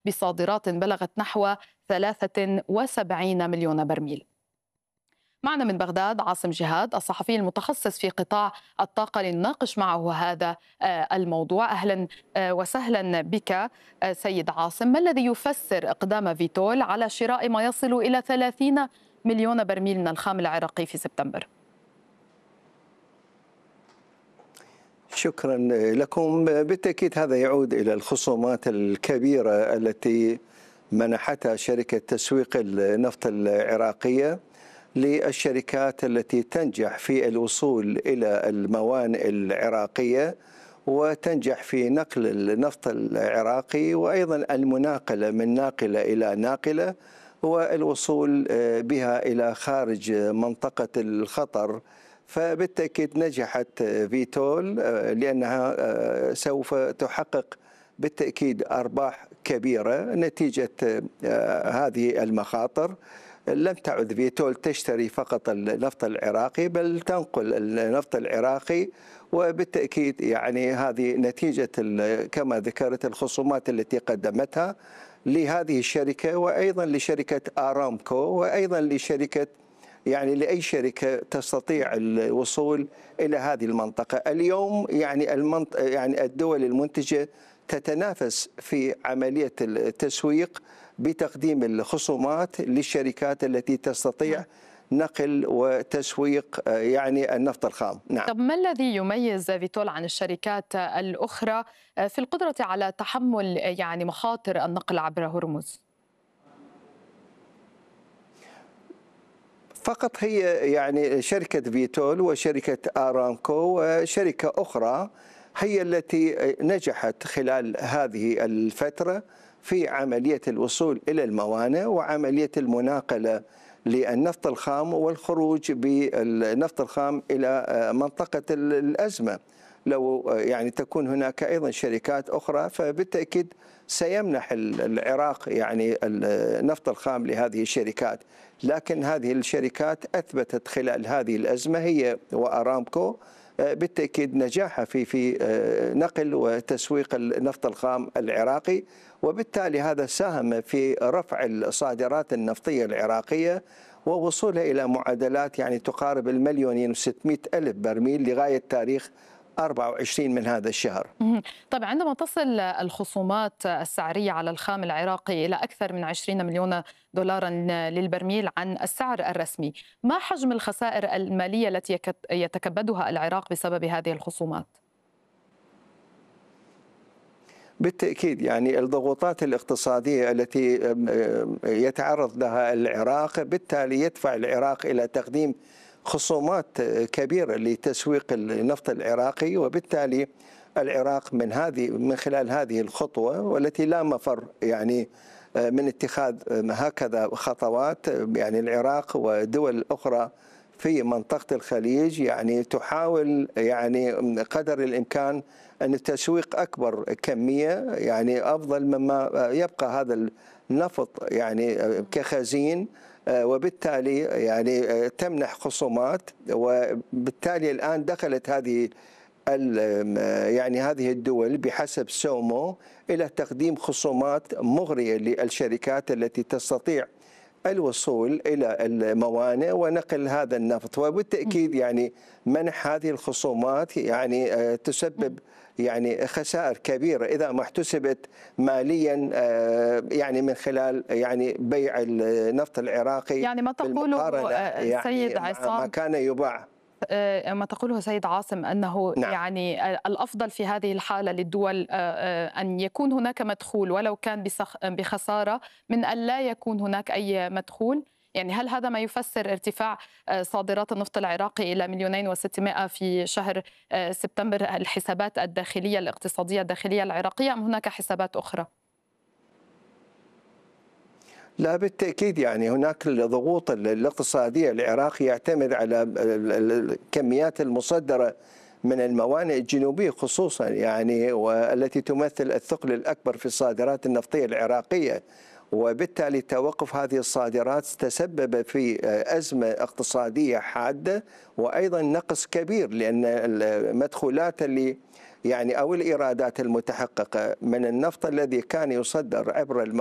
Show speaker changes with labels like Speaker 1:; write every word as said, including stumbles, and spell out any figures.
Speaker 1: بصادرات بلغت نحو ثلاثة وسبعين مليون برميل. معنا من بغداد عاصم جهاد الصحفي المتخصص في قطاع الطاقة لنناقش معه هذا الموضوع. أهلا وسهلا بك سيد عاصم. ما الذي يفسر إقدام فيتول على شراء ما يصل إلى ثلاثين مليون برميل من الخام العراقي في سبتمبر؟
Speaker 2: شكرا لكم. بالتأكيد هذا يعود إلى الخصومات الكبيرة التي منحتها شركة تسويق النفط العراقية للشركات التي تنجح في الوصول إلى الموانئ العراقية وتنجح في نقل النفط العراقي وأيضا المناقلة من ناقلة إلى ناقلة والوصول بها إلى خارج منطقة الخطر. فبالتأكيد نجحت فيتول لأنها سوف تحقق بالتأكيد أرباح كبيرة نتيجة هذه المخاطر. لم تعد فيتول تشتري فقط النفط العراقي بل تنقل النفط العراقي، وبالتأكيد يعني هذه نتيجة كما ذكرت الخصومات التي قدمتها لهذه الشركة وأيضا لشركة آرامكو وأيضا لشركة يعني لأي شركة تستطيع الوصول إلى هذه المنطقة. اليوم يعني المنط... يعني الدول المنتجة تتنافس في عملية التسويق بتقديم الخصومات للشركات التي تستطيع نقل وتسويق يعني النفط الخام.
Speaker 1: نعم. طب ما الذي يميز فيتول عن الشركات الأخرى في القدرة على تحمل يعني مخاطر النقل عبر هرمز؟
Speaker 2: فقط هي يعني شركة فيتول وشركة آرامكو وشركة أخرى هي التي نجحت خلال هذه الفترة في عملية الوصول إلى الموانئ وعملية المناقلة للنفط الخام والخروج بالنفط الخام إلى منطقة الأزمة. لو يعني تكون هناك أيضا شركات أخرى فبالتأكيد سيمنح العراق يعني النفط الخام لهذه الشركات، لكن هذه الشركات أثبتت خلال هذه الأزمة هي وأرامكو بالتأكيد نجاحها في في نقل وتسويق النفط الخام العراقي، وبالتالي هذا ساهم في رفع الصادرات النفطية العراقية ووصولها إلى معدلات يعني تقارب المليونين وستمئة ألف برميل لغاية تاريخ أربعة وعشرين من هذا الشهر.
Speaker 1: طيب عندما تصل الخصومات السعرية على الخام العراقي إلى أكثر من عشرين مليون دولارا للبرميل عن السعر الرسمي، ما حجم الخسائر المالية التي يتكبدها العراق بسبب هذه الخصومات؟
Speaker 2: بالتأكيد يعني الضغوطات الاقتصادية التي يتعرض لها العراق بالتالي يدفع العراق إلى تقديم خصومات كبيرة لتسويق النفط العراقي، وبالتالي العراق من هذه من خلال هذه الخطوة والتي لا مفر يعني من اتخاذ هكذا خطوات، يعني العراق ودول أخرى في منطقة الخليج يعني تحاول يعني قدر الإمكان أن التسويق أكبر كمية يعني أفضل مما يبقى هذا النفط يعني كخزين، وبالتالي يعني تمنح خصومات، وبالتالي الآن دخلت هذه يعني هذه الدول بحسب سومو إلى تقديم خصومات مغرية للشركات التي تستطيع الوصول إلى الموانئ ونقل هذا النفط. وبالتأكيد يعني منح هذه الخصومات يعني تسبب يعني خسائر كبيرة إذا ما احتسبت ماليا يعني من خلال يعني بيع النفط العراقي،
Speaker 1: يعني ما تقوله
Speaker 2: يعني
Speaker 1: سيد عصام
Speaker 2: ما كان يباع
Speaker 1: ما تقوله سيد عاصم أنه
Speaker 2: نعم.
Speaker 1: يعني الأفضل في هذه الحالة للدول أن يكون هناك مدخول ولو كان بخسارة من أن لا يكون هناك أي مدخول. يعني هل هذا ما يفسر ارتفاع صادرات النفط العراقي إلى مليونين وستمائة في شهر سبتمبر الحسابات الداخلية الاقتصادية الداخلية العراقية، أم هناك حسابات أخرى؟
Speaker 2: لا بالتأكيد يعني هناك الضغوط الاقتصادية. العراق يعتمد على الكميات المصدرة من الموانئ الجنوبية خصوصا يعني، والتي تمثل الثقل الأكبر في الصادرات النفطية العراقية، وبالتالي توقف هذه الصادرات تسبب في أزمة اقتصادية حادة وأيضا نقص كبير، لأن المدخولات اللي يعني أو الإيرادات المتحققة من النفط الذي كان يصدر عبر